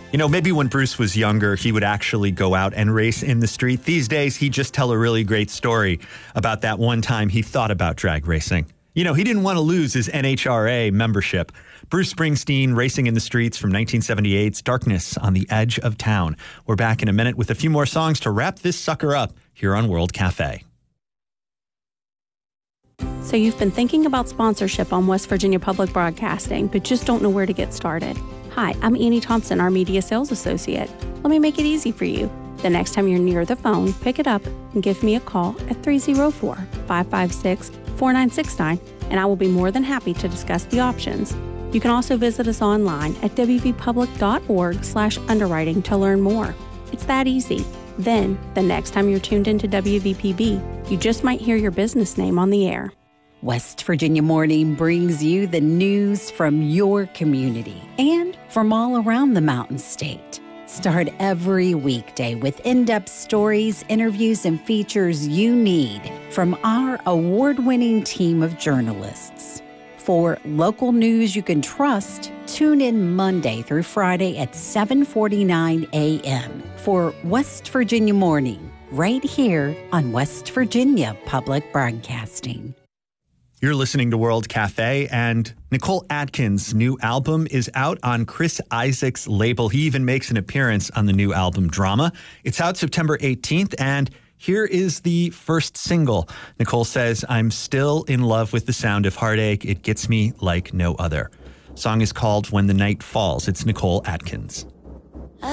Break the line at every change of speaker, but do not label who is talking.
You know, maybe when Bruce was younger, he would actually go out and race in the street. These days, he'd just tell a really great story about that one time he thought about drag racing. You know, he didn't want to lose his NHRA membership. Bruce Springsteen, racing in the streets from 1978's Darkness on the Edge of Town. We're back in a minute with a few more songs to wrap this sucker up here on World Cafe.
So you've been thinking about sponsorship on West Virginia Public Broadcasting, but just don't know where to get started. Hi, I'm Annie Thompson, our Media Sales Associate. Let me make it easy for you. The next time you're near the phone, pick it up and give me a call at 304-556-4969, and I will be more than happy to discuss the options. You can also visit us online at wvpublic.org/underwriting to learn more. It's that easy. Then, the next time you're tuned into WVPB, you just might hear your business name on the air.
West Virginia Morning brings you the news from your community and from all around the Mountain State. Start every weekday with in-depth stories, interviews, and features you need from our award-winning team of journalists. For local news you can trust, tune in Monday through Friday at 7:49 a.m. for West Virginia Morning, right here on West Virginia Public Broadcasting.
You're listening to World Cafe, and Nicole Atkins' new album is out on Chris Isaak's label. He even makes an appearance on the new album, Drama. It's out September 18th, and here is the first single. Nicole says, "I'm still in love with the sound of heartache. It gets me like no other." Song is called When the Night Falls. It's Nicole Atkins.